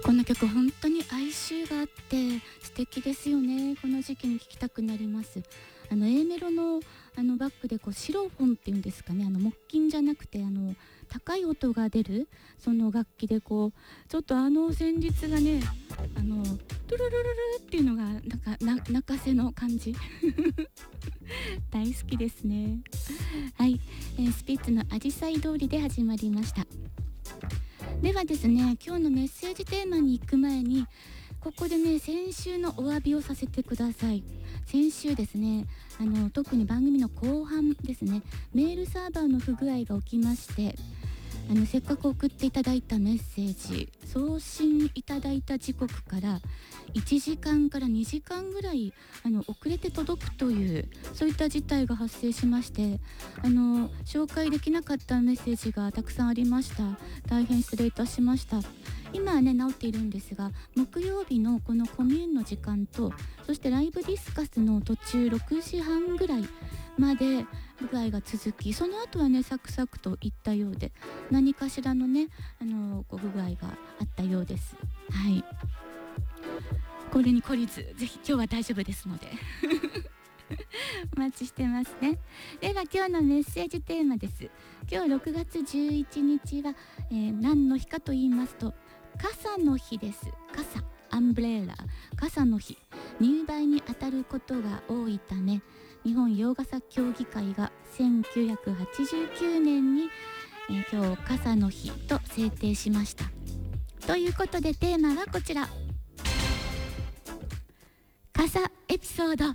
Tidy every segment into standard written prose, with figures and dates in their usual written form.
この曲本当に哀愁があって素敵ですよね。この時期に聴きたくなります。A メロのバックでこうシロフォンっていうんですかね、木琴じゃなくて高い音が出るその楽器でこうちょっと旋律がねトゥルルルルっていうのがなんか泣かせの感じ大好きですね。はい、スピッツのアジサイ通りで始まりました。ではですね、今日のメッセージテーマに行く前にここでね、先週のお詫びをさせてください。先週ですね、特に番組の後半ですね、メールサーバーの不具合が起きまして、せっかく送っていただいたメッセージ、送信いただいた時刻から1時間から2時間ぐらい遅れて届くという、そういった事態が発生しまして、紹介できなかったメッセージがたくさんありました。大変失礼いたしました。今はね治っているんですが、木曜日のこのコミューンの時間と、そしてライブディスカスの途中6時半ぐらいまで不具合が続き、その後はねサクサクといったようで、何かしらのね不具合があったようです。はい、これに懲りずぜひ今日は大丈夫ですのでお待ちしてますね。では今日のメッセージテーマです。今日6月11日は、何の日かと言いますと、傘の日です。傘、アンブレラ、傘の日。入梅に当たることが多いため、日本洋傘協議会が1989年に、今日傘の日と制定しました。ということでテーマはこちら、傘エピソード。はい、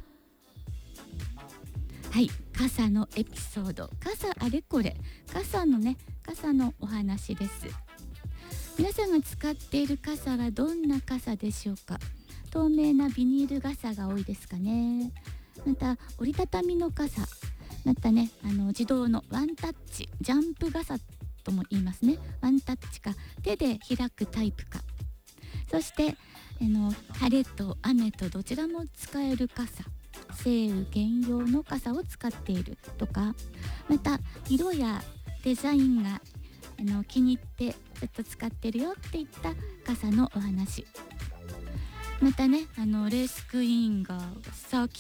傘のエピソード、傘あれこれ、傘のお話です。皆さんが使っている傘はどんな傘でしょうか。透明なビニール傘が多いですかね。また折りたたみの傘、またね自動のワンタッチ、ジャンプ傘とも言いますね。ワンタッチか手で開くタイプか、そして晴れと雨とどちらも使える傘、晴雨兼用の傘を使っているとか、また色やデザインが気に入ってずっと使ってるよっていった傘のお話。またねレースクイーンがさあ